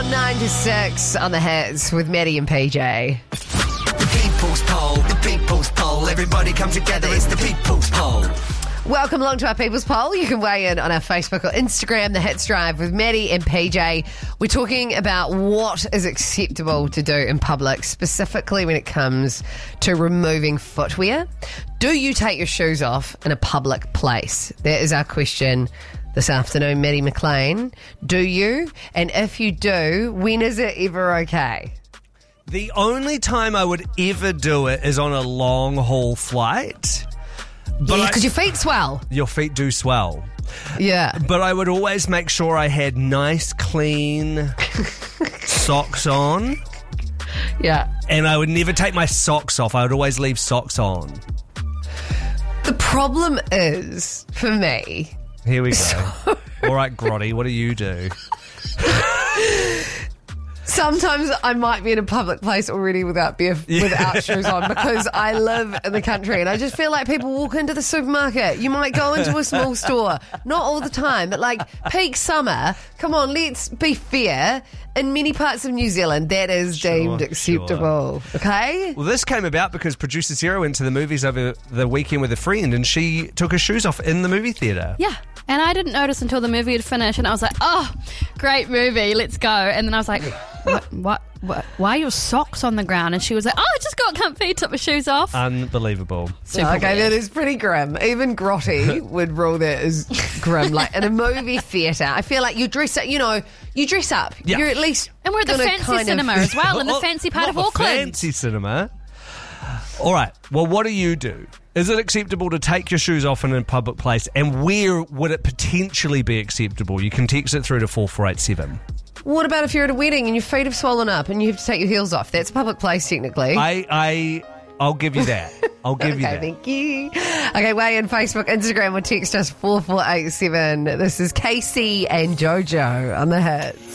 on 9 to 6 on the Hits with Maddie and PJ. The people's poll. Everybody come together, it's the people's poll. Welcome along to our People's Poll. You can weigh in on our Facebook or Instagram, The Hits Drive with Maddie and PJ. We're talking about what is acceptable to do in public, specifically when it comes to removing footwear. Do you take your shoes off in a public place? That is our question this afternoon, Maddie McLean. Do you? And if you do, when is it ever okay? The only time I would ever do it is on a long haul flight. Yeah, because your feet swell. Your feet do swell. Yeah. But I would always make sure I had nice, clean socks on. Yeah. And I would never take my socks off. I would always leave socks on. The problem is, for me... Here we go. All right, Grotty, what do you do? Sometimes I might be in a public place already without shoes on because I live in the country and I just feel like people walk into the supermarket. You might go into a small store, not all the time, but like peak summer. Come on, let's be fair. In many parts of New Zealand, that is deemed acceptable. Sure. Okay? Well, this came about because producer Sarah went to the movies over the weekend with a friend and she took her shoes off in the movie theatre. Yeah. And I didn't notice until the movie had finished and I was like, oh, great movie, let's go. And then I was like, what? Why are your socks on the ground? And she was like, oh, I just got comfy, took my shoes off. Unbelievable. Okay, that is pretty grim. Even Grotty would rule that as grim. Like in a movie theatre, I feel like you dress up, you dress up. Yeah. You're at least... And we're at the fancy cinema as well, in the fancy part of Auckland. Fancy cinema. All right, well, what do you do? Is it acceptable to take your shoes off in a public place? And where would it potentially be acceptable? You can text it through to 4487. What about if you're at a wedding and your feet have swollen up and you have to take your heels off? That's a public place, technically. I'll give you that. I'll give you that. Okay, thank you. Okay, weigh in Facebook, Instagram, or text us 4487. This is Casey and JoJo on the Hits.